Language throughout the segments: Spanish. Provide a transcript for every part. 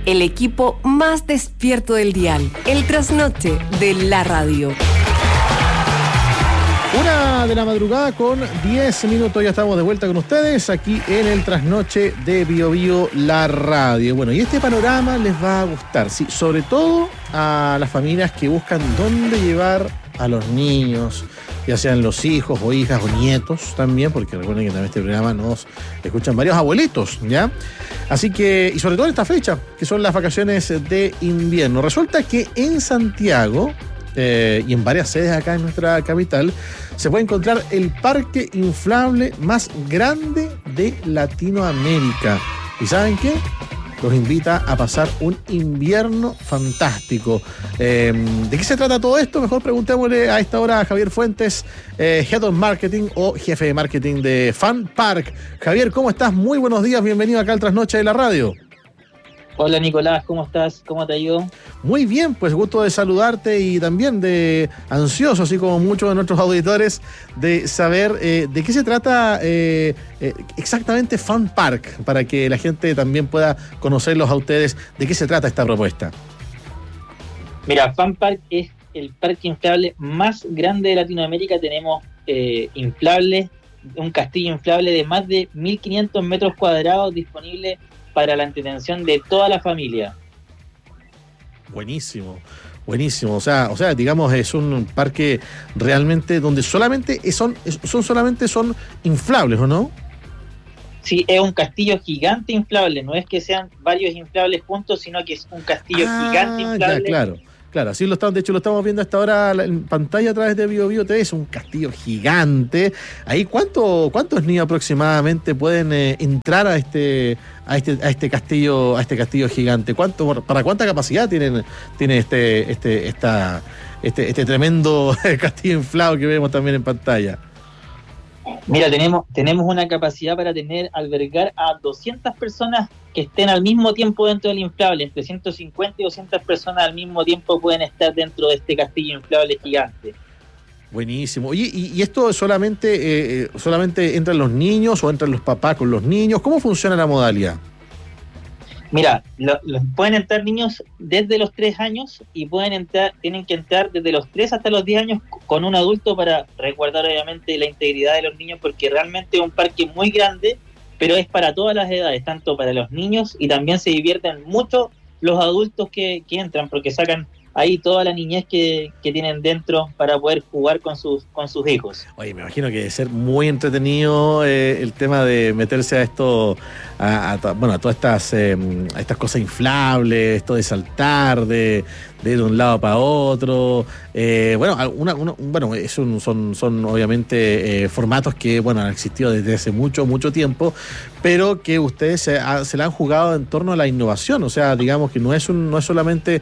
el equipo más despierto del dial, el trasnoche de la radio. 1 de la madrugada con 10 minutos, ya estamos de vuelta con ustedes aquí en el trasnoche de Bio Bio, la radio. Bueno, y este panorama les va a gustar, sí, sobre todo a las familias que buscan dónde llevar a los niños, ya sean los hijos o hijas o nietos también, porque recuerden que también este programa nos escuchan varios abuelitos, ¿ya? Así que, y sobre todo en esta fecha, que son las vacaciones de invierno. Resulta que en Santiago, y en varias sedes acá en nuestra capital, se puede encontrar el parque inflable más grande de Latinoamérica. ¿Y saben qué? Los invita a pasar un invierno fantástico. ¿De qué se trata todo esto? Mejor preguntémosle a esta hora a Javier Fuentes, Head of Marketing o jefe de marketing de Fun Park. Javier, ¿cómo estás? Muy buenos días, bienvenido acá al Trasnoche de la Radio. Hola Nicolás, ¿cómo estás? ¿Cómo te ha ido? Muy bien, pues gusto de saludarte y también de ansioso, así como muchos de nuestros auditores, de saber de qué se trata exactamente Fun Park, para que la gente también pueda conocerlos a ustedes, de qué se trata esta propuesta. Mira, Fun Park es el parque inflable más grande de Latinoamérica. Tenemos inflables, un castillo inflable de más de 1.500 metros cuadrados disponible para la entretención de toda la familia. Buenísimo, buenísimo. O sea, digamos, es un parque realmente donde solamente son inflables, ¿o no? Sí, es un castillo gigante inflable. No es que sean varios inflables juntos, sino que es un castillo gigante inflable. Ya, claro, así de hecho lo estamos viendo hasta ahora en pantalla a través de Bio Bio TV. Es un castillo gigante. Ahí, ¿cuántos niños aproximadamente pueden entrar a este castillo gigante? ¿Para cuánta capacidad tiene este tremendo castillo inflado que vemos también en pantalla? Mira, tenemos una capacidad para albergar a 200 personas que estén al mismo tiempo dentro del inflable. Entre 150 y 200 personas al mismo tiempo pueden estar dentro de este castillo inflable gigante. Buenísimo. Oye, ¿y esto solamente entran los niños o entran los papás con los niños? ¿Cómo funciona la modalidad? Mira, pueden entrar niños desde los 3 años y tienen que entrar desde los 3 hasta los 10 años con un adulto para resguardar obviamente la integridad de los niños, porque realmente es un parque muy grande, pero es para todas las edades, tanto para los niños, y también se divierten mucho los adultos que entran, porque sacan ahí toda la niñez que tienen dentro para poder jugar con sus hijos. Oye, me imagino que debe ser muy entretenido el tema de meterse a esto, a todas estas cosas inflables, esto de saltar de un lado para otro. Son obviamente formatos que han existido desde hace mucho tiempo, pero que ustedes se la han jugado en torno a la innovación. O sea, digamos que no es solamente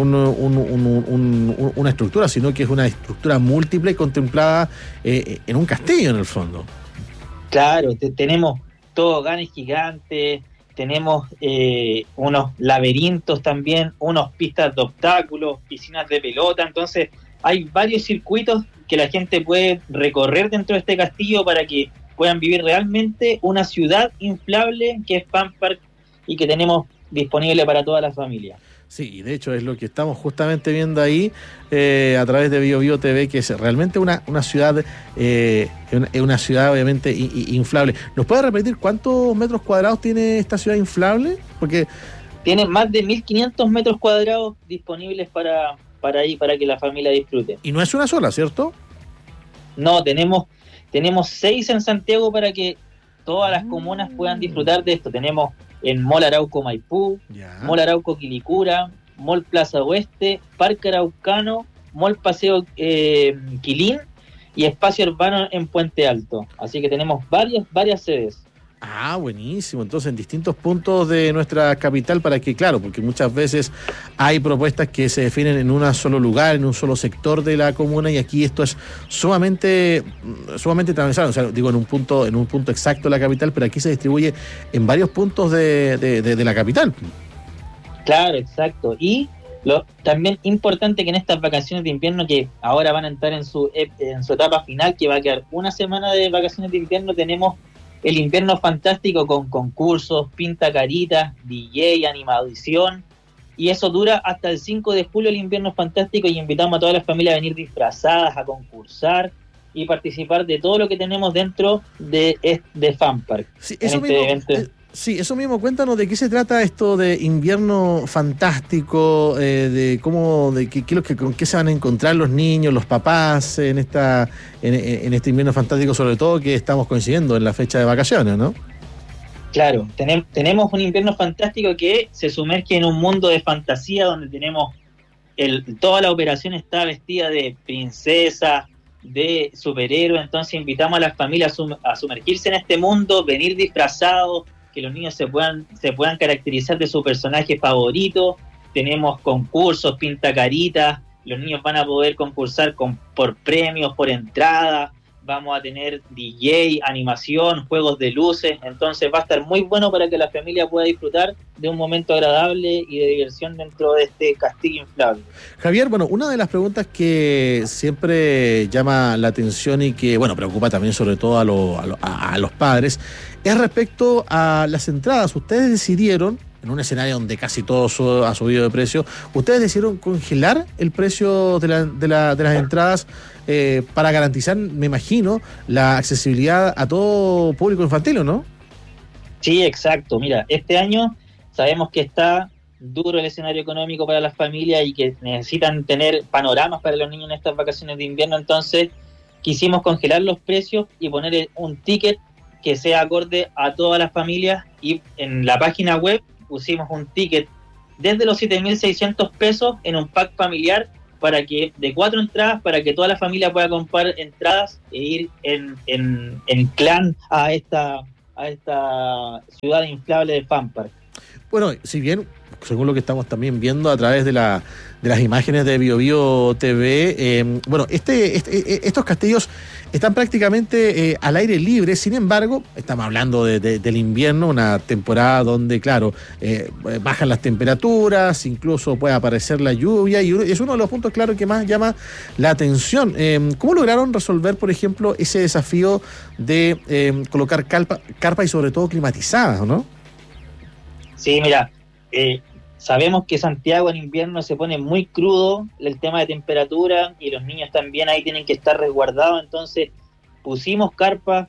una estructura, sino que es una estructura múltiple contemplada en un castillo en el fondo. Claro, tenemos toboganes gigantes, tenemos unos laberintos también, unas pistas de obstáculos, piscinas de pelota. Entonces hay varios circuitos que la gente puede recorrer dentro de este castillo para que puedan vivir realmente una ciudad inflable que es Fun Park y que tenemos disponible para toda la familia. Sí, y de hecho es lo que estamos justamente viendo ahí a través de Bio Bio TV, que es realmente una ciudad, una ciudad obviamente inflable. ¿Nos puede repetir cuántos metros cuadrados tiene esta ciudad inflable? Porque tiene más de 1.500 metros cuadrados disponibles para que la familia disfrute. Y no es una sola, ¿cierto? No, tenemos 6 en Santiago para que todas las comunas puedan disfrutar de esto. Tenemos en Mall Arauco Maipú, Mall Arauco Quilicura, Mall Plaza Oeste, Parque Araucano, Mall Paseo Quilín y Espacio Urbano en Puente Alto. Así que tenemos varias sedes. Ah, buenísimo. Entonces, en distintos puntos de nuestra capital, para que, claro, porque muchas veces hay propuestas que se definen en un solo lugar, en un solo sector de la comuna, y aquí esto es sumamente transversal. O sea, digo, en un punto exacto de la capital, pero aquí se distribuye en varios puntos de la capital. Claro, exacto. Y también importante que en estas vacaciones de invierno, que ahora van a entrar en su etapa final, que va a quedar una semana de vacaciones de invierno, tenemos el invierno fantástico con concursos, pinta caritas, DJ, animación, y eso dura hasta el 5 de julio, el invierno fantástico, y invitamos a todas las familias a venir disfrazadas, a concursar y participar de todo lo que tenemos dentro de Fun Park. Sí, eso mismo, cuéntanos de qué se trata esto de invierno fantástico, con qué se van a encontrar los niños, los papás en este invierno fantástico, sobre todo que estamos coincidiendo en la fecha de vacaciones, ¿no? Claro, tenemos un invierno fantástico que se sumerge en un mundo de fantasía donde tenemos toda la operación está vestida de princesa, de superhéroe, entonces invitamos a las familias a sumergirse en este mundo, venir disfrazados, que los niños se puedan caracterizar de su personaje favorito. Tenemos concursos, pintacaritas, los niños van a poder concursar por premios, por entrada, vamos a tener DJ, animación, juegos de luces, entonces va a estar muy bueno para que la familia pueda disfrutar de un momento agradable y de diversión dentro de este castillo inflable. Javier, bueno, una de las preguntas que siempre llama la atención y que, bueno, preocupa también sobre todo a los padres, es respecto a las entradas. Ustedes decidieron, en un escenario donde casi todo ha subido de precio, ustedes decidieron congelar el precio de las entradas para garantizar, me imagino, la accesibilidad a todo público infantil, ¿no? Sí, exacto. Mira, este año sabemos que está duro el escenario económico para las familias y que necesitan tener panoramas para los niños en estas vacaciones de invierno, entonces quisimos congelar los precios y poner un ticket que sea acorde a todas las familias, y en la página web pusimos un ticket desde los 7.600 pesos en un pack familiar de 4 entradas para que toda la familia pueda comprar entradas e ir en clan a esta ciudad inflable de Fun Park. Bueno, si bien, según lo que estamos también viendo a través de las imágenes de BioBio TV, bueno, estos castillos están prácticamente al aire libre. Sin embargo, estamos hablando del invierno, una temporada donde, claro, bajan las temperaturas, incluso puede aparecer la lluvia, y es uno de los puntos, claro, que más llama la atención. ¿Cómo lograron resolver, por ejemplo, ese desafío de colocar carpa y sobre todo climatizadas, ¿no? Sí, mira, sabemos que Santiago en invierno se pone muy crudo el tema de temperatura, y los niños también ahí tienen que estar resguardados, entonces pusimos carpa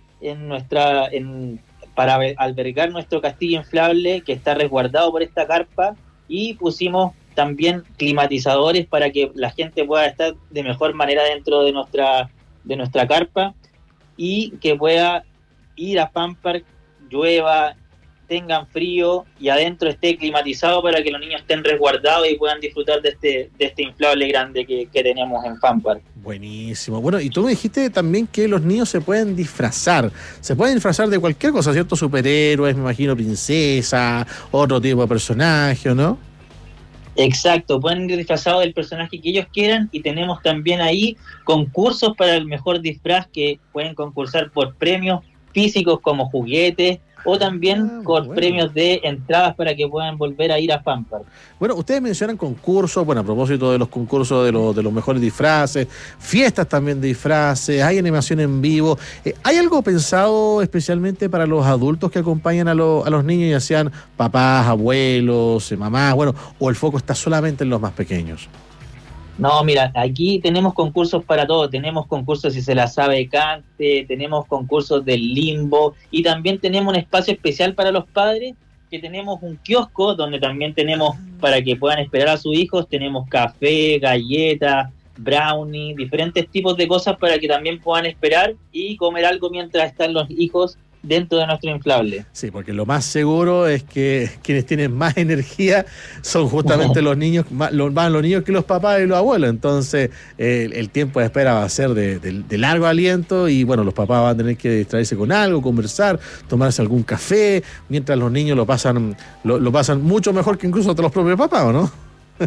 para albergar nuestro castillo inflable que está resguardado por esta carpa, y pusimos también climatizadores para que la gente pueda estar de mejor manera dentro de nuestra carpa y que pueda ir a Fun Park, llueva, tengan frío y adentro esté climatizado para que los niños estén resguardados y puedan disfrutar de este inflable grande que tenemos en Fun Park. Buenísimo. Bueno, y tú me dijiste también que los niños se pueden disfrazar de cualquier cosa, ¿cierto? Superhéroes, me imagino, princesa, otro tipo de personaje, ¿no? Exacto, pueden ir disfrazados del personaje que ellos quieran, y tenemos también ahí concursos para el mejor disfraz, que pueden concursar por premios físicos como juguetes, o también con premios de entradas para que puedan volver a ir a Fun Park. Bueno, ustedes mencionan concursos, bueno, a propósito de los concursos de los mejores disfraces, fiestas también de disfraces, hay animación en vivo. ¿Hay algo pensado especialmente para los adultos que acompañan a los niños, ya sean papás, abuelos, mamás, bueno, o el foco está solamente en los más pequeños? No, mira, aquí tenemos concursos para todo, tenemos concursos si se la sabe cante, tenemos concursos del limbo, y también tenemos un espacio especial para los padres, que tenemos un kiosco donde también tenemos, para que puedan esperar a sus hijos, tenemos café, galletas, brownie, diferentes tipos de cosas para que también puedan esperar y comer algo mientras están los hijos dentro de nuestro inflable. Sí, porque lo más seguro es que quienes tienen más energía son justamente los niños, más los niños que los papás y los abuelos. Entonces el tiempo de espera va a ser de largo aliento, y bueno, los papás van a tener que distraerse con algo, conversar, tomarse algún café, mientras los niños lo pasan mucho mejor que incluso los propios papás, ¿o no?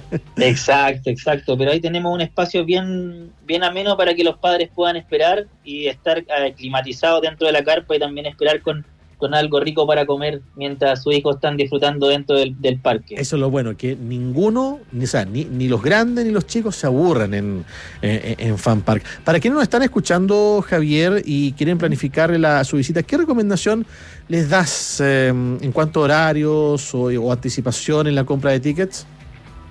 Exacto, pero ahí tenemos un espacio bien ameno para que los padres puedan esperar y estar climatizados dentro de la carpa, y también esperar con algo rico para comer mientras sus hijos están disfrutando dentro del parque. Eso es lo bueno, que ninguno, ni los grandes ni los chicos se aburren en Fun Park. Para quienes nos están escuchando, Javier, y quieren planificar su visita, ¿qué recomendación les das en cuanto a horarios o anticipación en la compra de tickets?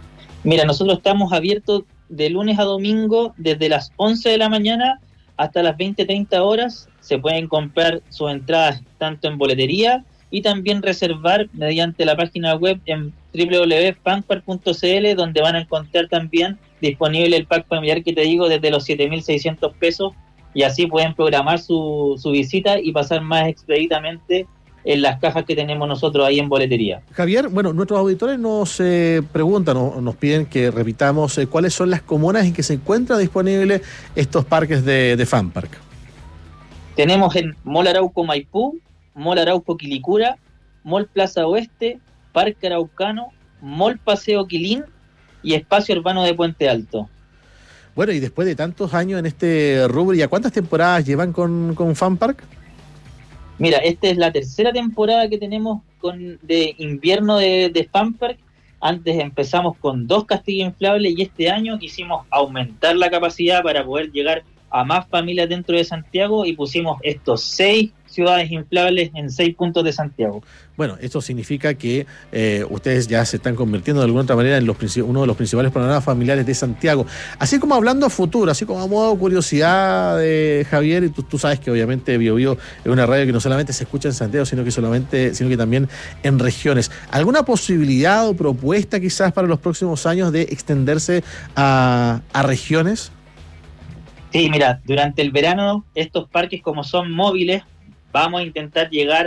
Mira, nosotros estamos abiertos de lunes a domingo desde las 11 de la mañana hasta las 20-30 horas. Se pueden comprar sus entradas tanto en boletería y también reservar mediante la página web en www.funpark.cl, donde van a encontrar también disponible el pack familiar que te digo desde los 7.600 pesos, y así pueden programar su visita y pasar más expeditamente en las cajas que tenemos nosotros ahí en boletería. Javier, bueno, nuestros auditores nos preguntan, nos piden que repitamos cuáles son las comunas en que se encuentran disponibles estos parques de Funpark. Tenemos en Mall Arauco Maipú, Mall Arauco Quilicura, Mall Plaza Oeste, Parque Araucano, Mall Paseo Quilín y Espacio Urbano de Puente Alto. Bueno, y después de tantos años en este rubro, ¿ya cuántas temporadas llevan con Funpark? Mira, esta es la tercera temporada que tenemos de invierno de Funpark. Antes empezamos con 2 castillos inflables y este año quisimos aumentar la capacidad para poder llegar a más familias dentro de Santiago y pusimos estos 6 ciudades inflables en 6 puntos de Santiago. Bueno, esto significa que ustedes ya se están convirtiendo de alguna otra manera en uno de los principales panoramas familiares de Santiago. Así como hablando a futuro, así como a modo de curiosidad de Javier, y tú sabes que obviamente Bio Bio es una radio que no solamente se escucha en Santiago, sino que también en regiones. ¿Alguna posibilidad o propuesta quizás para los próximos años de extenderse a regiones? Sí, mira, durante el verano estos parques, como son móviles, vamos a intentar llegar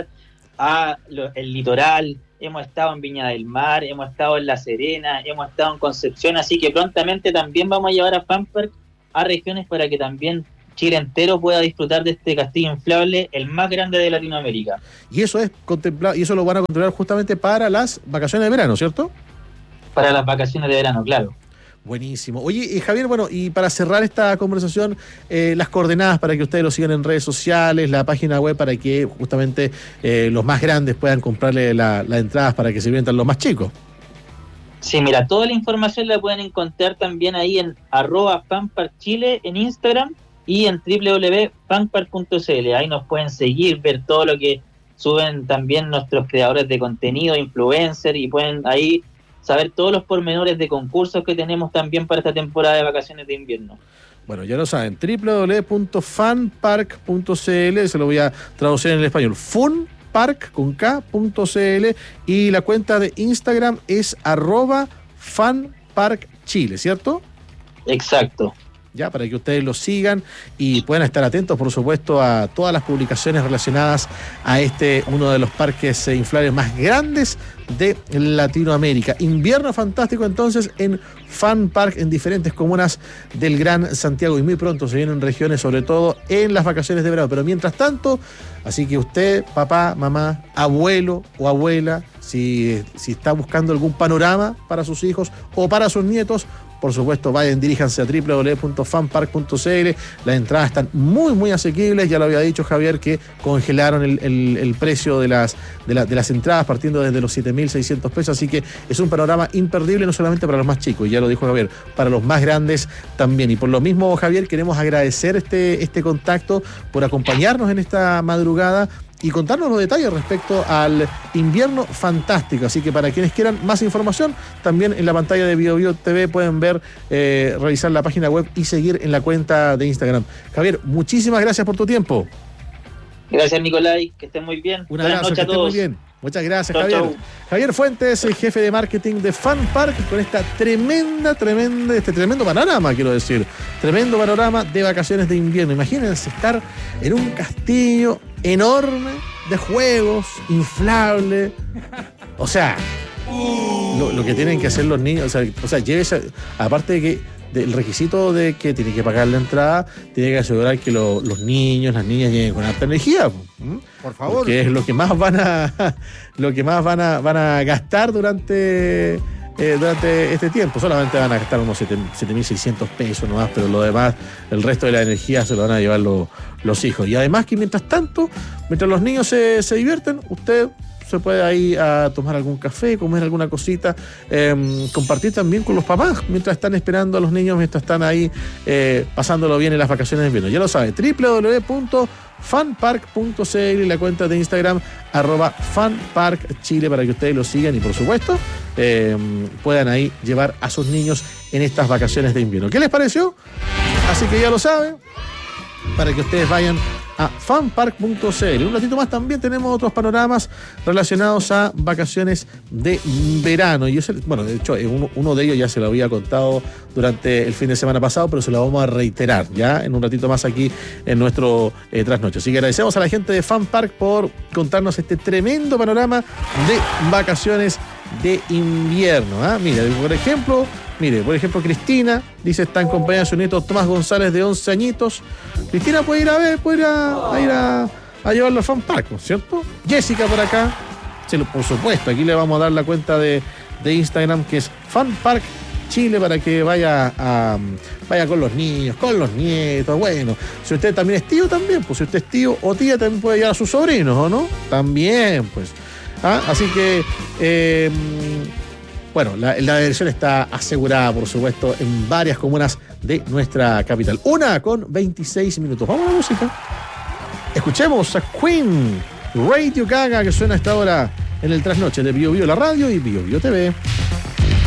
el litoral. Hemos estado en Viña del Mar, hemos estado en La Serena, hemos estado en Concepción, así que prontamente también vamos a llevar a Funpark a regiones para que también Chile entero pueda disfrutar de este castillo inflable, el más grande de Latinoamérica. Y eso es contemplado, y eso lo van a contemplar justamente para las vacaciones de verano, ¿cierto? Para las vacaciones de verano, claro. Buenísimo. Oye, Javier, bueno, y para cerrar esta conversación, las coordenadas para que ustedes lo sigan en redes sociales, la página web para que justamente los más grandes puedan comprarle las entradas para que se orienten los más chicos. Sí, mira, toda la información la pueden encontrar también ahí en @funparkchile en Instagram y en www.funpark.cl. Ahí nos pueden seguir, ver todo lo que suben también nuestros creadores de contenido, influencers, y pueden ahí saber todos los pormenores de concursos que tenemos también para esta temporada de vacaciones de invierno. Bueno, ya lo saben, www.funpark.cl, se lo voy a traducir en el español, funpark.cl, y la cuenta de Instagram es @funparkchile, ¿cierto? Exacto. Ya, para que ustedes lo sigan y puedan estar atentos, por supuesto, a todas las publicaciones relacionadas a uno de los parques inflables más grandes de Latinoamérica. Invierno fantástico entonces en Funpark en diferentes comunas del Gran Santiago, y muy pronto se vienen regiones, sobre todo en las vacaciones de verano. Pero mientras tanto, así que usted, papá, mamá, abuelo o abuela, si está buscando algún panorama para sus hijos o para sus nietos, por supuesto, diríjanse a www.funpark.cl. Las entradas están muy, muy asequibles. Ya lo había dicho Javier, que congelaron el precio de las entradas partiendo desde los 7.600 pesos. Así que es un panorama imperdible, no solamente para los más chicos, ya lo dijo Javier, para los más grandes también. Y por lo mismo, Javier, queremos agradecer este contacto, por acompañarnos en esta madrugada y contarnos los detalles respecto al invierno fantástico. Así que para quienes quieran más información, también en la pantalla de Bio Bio TV pueden ver, revisar la página web y seguir en la cuenta de Instagram. Javier, muchísimas gracias por tu tiempo. Gracias, Nicolai, que estén muy bien. Un abrazo, que estén muy bien. Muchas gracias, chau, Javier. Chau. Javier Fuentes, el jefe de marketing de Funpark, con esta tremendo panorama, quiero decir. Tremendo panorama de vacaciones de invierno. Imagínense estar en un castillo enorme de juegos, inflable. O sea, lo que tienen que hacer los niños, o sea, llévese, aparte de que del requisito de que tiene que pagar la entrada, tiene que asegurar que los niños, las niñas lleguen con alta energía. Por favor. Que es lo que más van a gastar durante este tiempo. Solamente van a gastar unos 7.600 pesos nomás, pero lo demás, el resto de la energía se lo van a llevar los hijos. Y además que mientras los niños se divierten, usted se puede ahí a tomar algún café, comer alguna cosita, compartir también con los papás mientras están esperando a los niños, mientras están ahí pasándolo bien en las vacaciones de invierno. Ya lo sabe, www.funpark.cl, la cuenta de Instagram @funparkchile, para que ustedes lo sigan y por supuesto puedan ahí llevar a sus niños en estas vacaciones de invierno. ¿Qué les pareció? Así que ya lo saben, para que ustedes vayan a funpark.cl. Un ratito más también tenemos otros panoramas relacionados a vacaciones de verano. Y bueno, de hecho, uno de ellos ya se lo había contado durante el fin de semana pasado, pero se lo vamos a reiterar ya en un ratito más aquí en nuestro trasnoche. Así que agradecemos a la gente de Funpark por contarnos este tremendo panorama de vacaciones de invierno. Por ejemplo, Cristina dice, está en compañía de su nieto Tomás González, de 11 añitos. Cristina puede ir a llevarlo a Funpark, ¿no es cierto? Jessica por acá, por supuesto, aquí le vamos a dar la cuenta de Instagram, que es Funpark Chile, para que vaya con los niños, con los nietos. Bueno, si usted también es tío, también, pues si usted es tío o tía, también puede llevar a sus sobrinos, ¿o no? También, pues. Así que bueno, la diversión está asegurada, por supuesto, en varias comunas de nuestra capital. 1:26. Vamos a la música. Escuchemos a Queen, Radio Gaga, que suena hasta ahora en el trasnoche de Bio Bio, la radio, y Bio Bio TV.